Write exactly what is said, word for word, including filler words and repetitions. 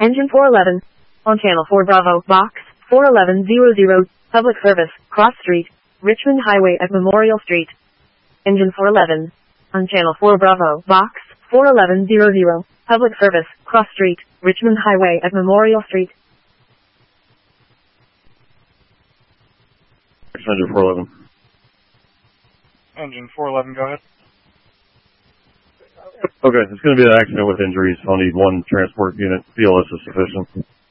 Engine four eleven. On Channel four Bravo, Box four eleven hundred, Public Service, Cross Street, Richmond Highway at Memorial Street. Engine four eleven. On Channel four Bravo, Box four eleven hundred, Public Service, Cross Street, Richmond Highway at Memorial Street. Engine four eleven. Engine four eleven, go ahead. Okay, it's going to be an accident with injuries. I'll need one transport unit. P L S is sufficient.